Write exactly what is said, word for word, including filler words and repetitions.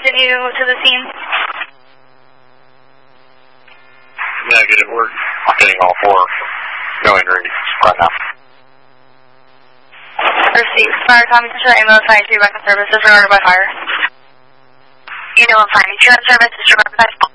continue to the scene? Negative. We're getting all four. No injuries right now. Received. Fire Tommy Central ambulance ninety-three back in service. Disregarded by fire. Ambulance ninety-two in service. Disregarded by fire.